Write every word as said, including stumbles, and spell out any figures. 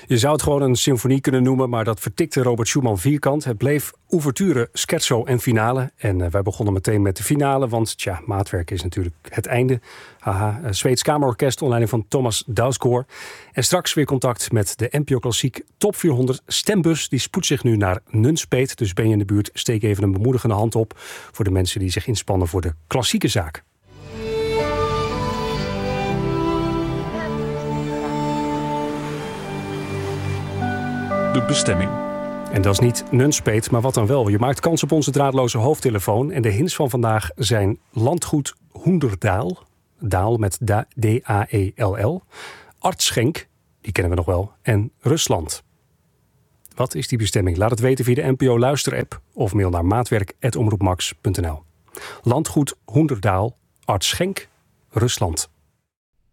Je zou het gewoon een symfonie kunnen noemen, maar dat vertikte Robert Schumann vierkant. Het bleef ouverture, scherzo en finale. En uh, wij begonnen meteen met de finale, want tja, maatwerk is natuurlijk het einde. Haha, uh, Zweeds Kamerorkest onder leiding van Thomas Dausgaard. En straks weer contact met de N P O Klassiek Top vierhonderd stembus. Die spoedt zich nu naar Nunspeet. Dus ben je in de buurt, steek even een bemoedigende hand op voor de mensen die zich inspannen voor de klassieke zaak. De bestemming. En dat is niet Nunspeet, maar wat dan wel. Je maakt kans op onze draadloze hoofdtelefoon. En de hints van vandaag zijn landgoed Hoenderdaal. Daal met D A E L L. Artschenk, die kennen we nog wel. En Rusland. Wat is die bestemming? Laat het weten via de N P O luisterapp of mail naar maatwerk apenstaartje omroepmax punt n l. Landgoed Hoenderdaal, Artschenk, Rusland.